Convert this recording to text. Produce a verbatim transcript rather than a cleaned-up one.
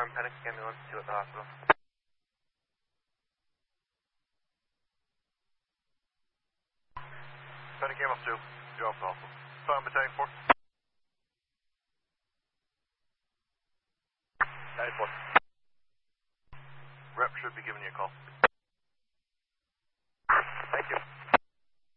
alarm, panic, ambulance, two at the hospital. Panic ambulance two, you're off the hospital. Fire battalion four. ninety-four. Rep should be giving you a call.